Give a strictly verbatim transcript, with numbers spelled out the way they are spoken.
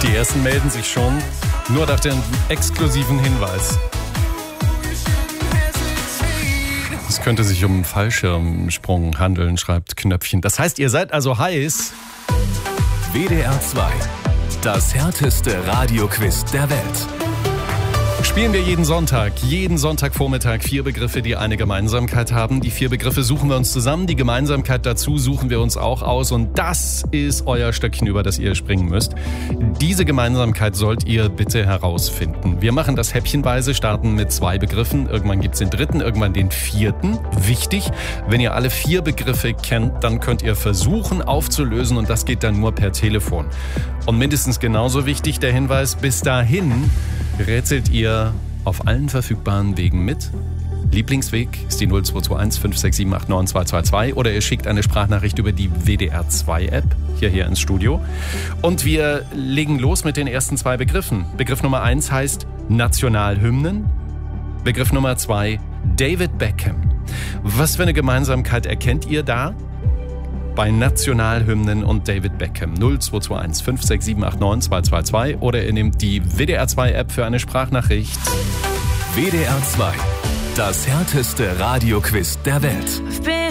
Die ersten melden sich schon, nur nach dem exklusiven Hinweis. Es könnte sich um einen Fallschirmsprung handeln, schreibt Knöpfchen. Das heißt, ihr seid also heiß. W D R zwei, das härteste Radioquiz der Welt. Spielen wir jeden Sonntag, jeden Sonntagvormittag vier Begriffe, die eine Gemeinsamkeit haben. Die vier Begriffe suchen wir uns zusammen, die Gemeinsamkeit dazu suchen wir uns auch aus und das ist euer Stöckchen, über das ihr springen müsst. Diese Gemeinsamkeit sollt ihr bitte herausfinden. Wir machen das häppchenweise, starten mit zwei Begriffen, irgendwann gibt's den dritten, irgendwann den vierten. Wichtig, wenn ihr alle vier Begriffe kennt, dann könnt ihr versuchen aufzulösen und das geht dann nur per Telefon. Und mindestens genauso wichtig der Hinweis, bis dahin rätselt ihr auf allen verfügbaren Wegen mit. Lieblingsweg ist die null zwei zwei eins fünf sechs sieben acht neun zwei zwei zwei oder ihr schickt eine Sprachnachricht über die W D R zwei App hierher ins Studio. Und wir legen los mit den ersten zwei Begriffen. Begriff Nummer eins heißt Nationalhymnen. Begriff Nummer zwei David Beckham. Was für eine Gemeinsamkeit erkennt ihr da? Bei Nationalhymnen und David Beckham. null zwei zwei eins fünf sechs sieben acht neun zwei zwei zwei oder ihr nehmt die W D R zwei App für eine Sprachnachricht. W D R zwei, das härteste Radioquiz der Welt.